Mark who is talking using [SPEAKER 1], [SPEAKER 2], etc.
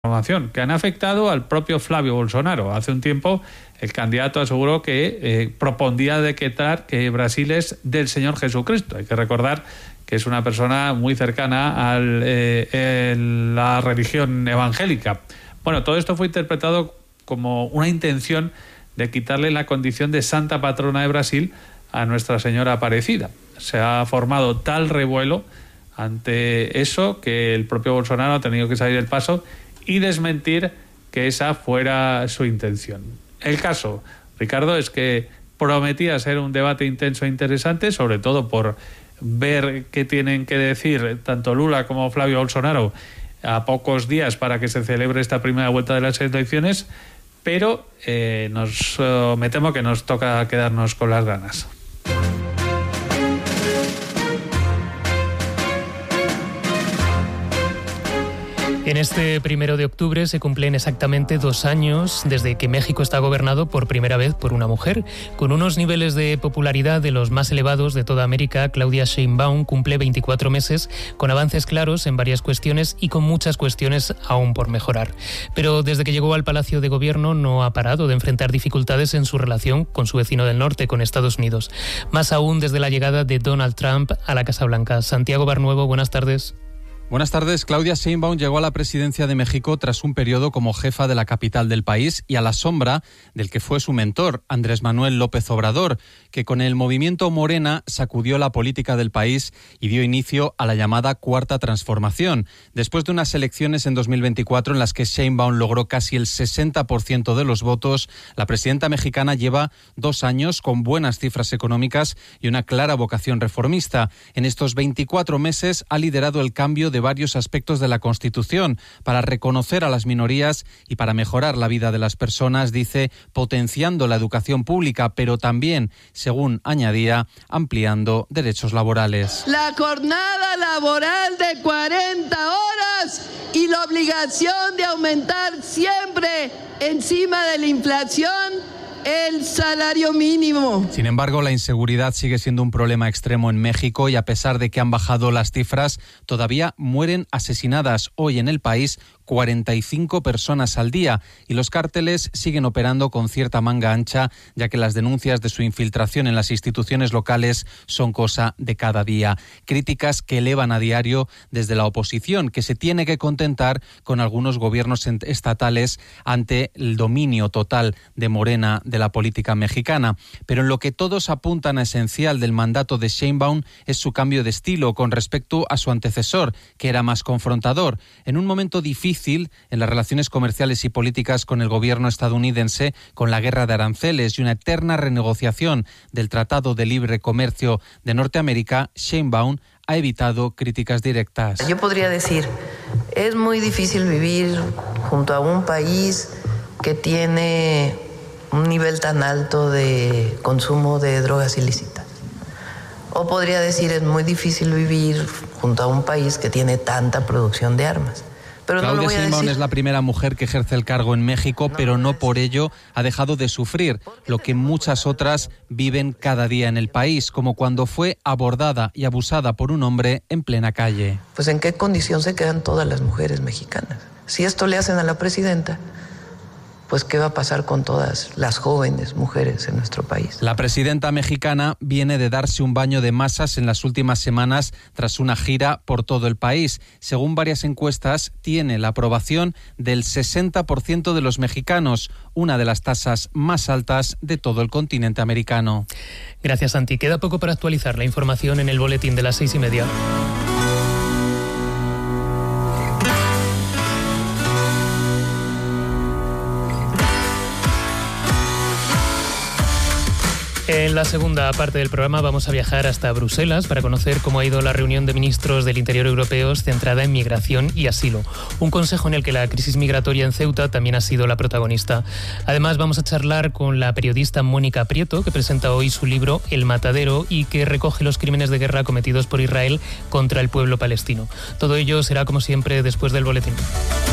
[SPEAKER 1] información que han afectado al propio Flavio Bolsonaro. Hace un tiempo el candidato aseguró que propondría decretar que Brasil es del Señor Jesucristo. Hay que recordar que es una persona muy cercana a la religión evangélica. Bueno, todo esto fue interpretado como una intención de quitarle la condición de santa patrona de Brasil a Nuestra Señora Aparecida. Se ha formado tal revuelo ante eso que el propio Bolsonaro ha tenido que salir del paso y desmentir que esa fuera su intención. El caso, Ricardo, es que prometía ser un debate intenso e interesante, sobre todo por ver qué tienen que decir tanto Lula como Flavio Bolsonaro a pocos días para que se celebre esta primera vuelta de las elecciones, pero me temo que nos toca quedarnos con las ganas.
[SPEAKER 2] En este 1 de octubre se cumplen exactamente 2 años desde que México está gobernado por primera vez por una mujer. Con unos niveles de popularidad de los más elevados de toda América, Claudia Sheinbaum cumple 24 meses con avances claros en varias cuestiones y con muchas cuestiones aún por mejorar. Pero desde que llegó al Palacio de Gobierno no ha parado de enfrentar dificultades en su relación con su vecino del norte, con Estados Unidos. Más aún desde la llegada de Donald Trump a la Casa Blanca. Santiago Barnuevo, buenas tardes.
[SPEAKER 3] Buenas tardes. Claudia Sheinbaum llegó a la presidencia de México tras un periodo como jefa de la capital del país y a la sombra del que fue su mentor, Andrés Manuel López Obrador, que con el movimiento Morena sacudió la política del país y dio inicio a la llamada Cuarta Transformación. Después de unas elecciones en 2024 en las que Sheinbaum logró casi el 60% de los votos, la presidenta mexicana lleva 2 años con buenas cifras económicas y una clara vocación reformista. En estos 24 meses ha liderado el cambio de varios aspectos de la Constitución para reconocer a las minorías y para mejorar la vida de las personas, dice, potenciando la educación pública, pero también, según añadía, ampliando derechos laborales.
[SPEAKER 4] La jornada laboral de 40 horas y la obligación de aumentar siempre encima de la inflación el salario mínimo.
[SPEAKER 3] Sin embargo, la inseguridad sigue siendo un problema extremo en México y a pesar de que han bajado las cifras, todavía mueren asesinadas hoy en el país 45 personas al día y los cárteles siguen operando con cierta manga ancha, ya que las denuncias de su infiltración en las instituciones locales son cosa de cada día. Críticas que elevan a diario desde la oposición, que se tiene que contentar con algunos gobiernos estatales ante el dominio total de Morena de la política mexicana. Pero en lo que todos apuntan a esencial del mandato de Sheinbaum es su cambio de estilo con respecto a su antecesor, que era más confrontador. En un momento difícil en las relaciones comerciales y políticas con el gobierno estadounidense, con la guerra de aranceles y una eterna renegociación del Tratado de Libre Comercio de Norteamérica, Sheinbaum ha evitado críticas directas.
[SPEAKER 5] Yo podría decir, es muy difícil vivir junto a un país que tiene un nivel tan alto de consumo de drogas ilícitas. O podría decir, es muy difícil vivir junto a un país que tiene tanta producción de armas. Pero
[SPEAKER 3] Claudia
[SPEAKER 5] no
[SPEAKER 3] Sheinbaum es la primera mujer que ejerce el cargo en México, pero no por ello ha dejado de sufrir lo que muchas otras viven cada día en el país, como cuando fue abordada y abusada por un hombre en plena calle.
[SPEAKER 5] Pues ¿en qué condición se quedan todas las mujeres mexicanas? Si esto le hacen a la presidenta, pues ¿qué va a pasar con todas las jóvenes mujeres en nuestro país?
[SPEAKER 3] La presidenta mexicana viene de darse un baño de masas en las últimas semanas tras una gira por todo el país. Según varias encuestas, tiene la aprobación del 60% de los mexicanos, una de las tasas más altas de todo el continente americano.
[SPEAKER 2] Gracias, Santi. Queda poco para actualizar la información en el boletín de las 6:30. En la segunda parte del programa vamos a viajar hasta Bruselas para conocer cómo ha ido la reunión de ministros del Interior europeos centrada en migración y asilo. Un consejo en el que la crisis migratoria en Ceuta también ha sido la protagonista. Además, vamos a charlar con la periodista Mónica Prieto, que presenta hoy su libro El Matadero y que recoge los crímenes de guerra cometidos por Israel contra el pueblo palestino. Todo ello será, como siempre, después del boletín.